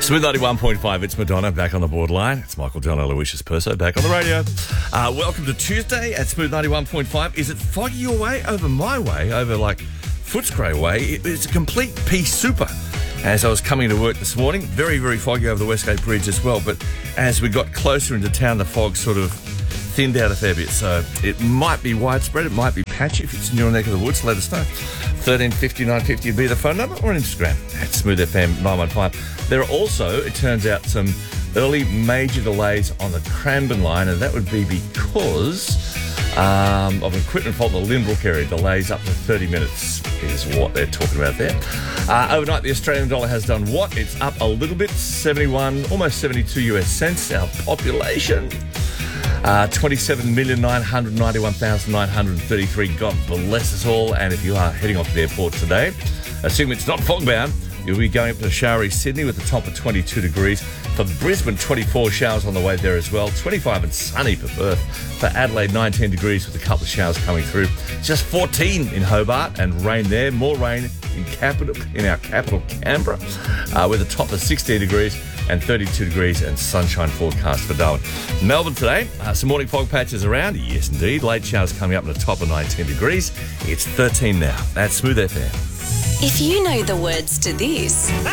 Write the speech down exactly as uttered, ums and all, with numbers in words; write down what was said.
Smooth ninety-one point five, it's Madonna back on the borderline. It's Michael John Aloysius Perso back on the radio. Uh, welcome to Tuesday at Smooth ninety-one point five. Is it foggy your way? Over my way, over like Footscray way, it, it's a complete pea super. As I was coming to work this morning, very, very foggy over the Westgate Bridge as well. But as we got closer into town, the fog sort of thinned out a fair bit. So it might be widespread, it might be patchy. If it's in your neck of the woods, let us know. thirteen fifty, nine fifty would be the phone number, or on Instagram at Smooth F M nine one five. There are also, it turns out, some early major delays on the Cranbourne line, and that would be because um, of an equipment fault in the Lynbrook area. Delays up to thirty minutes is what they're talking about there. Uh, overnight, the Australian dollar has done what? It's up a little bit, seventy-one, almost seventy-two US cents. Our population, Uh, twenty-seven million nine hundred ninety-one thousand nine hundred thirty-three. God bless us all. And if you are heading off to the airport today, assume it's not fog-bound, you'll be going up to showery Sydney with a top of twenty-two degrees. For Brisbane, twenty-four showers on the way there as well. twenty-five and sunny for Perth. For Adelaide, nineteen degrees with a couple of showers coming through. Just fourteen in Hobart and rain there. More rain in capital in our capital, Canberra, uh, with a top of sixteen degrees and thirty-two degrees and sunshine forecast for Darwin. Melbourne today, uh, some morning fog patches around. Yes, indeed. Late showers coming up to the top of nineteen degrees. It's thirteen now. That's Smooth F M. If you know the words to this,